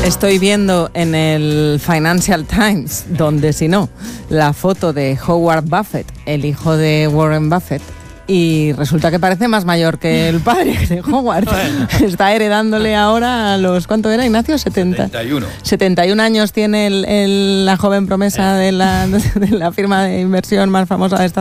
Estoy viendo en el Financial Times, donde si no, la foto de Howard Buffett, el hijo de Warren Buffett, y resulta que parece más mayor que el padre de Howard. Bueno. Está heredándole ahora a los... ¿Cuánto era, Ignacio? 71. 71 años tiene la joven promesa de la firma de inversión más famosa de Estados Unidos.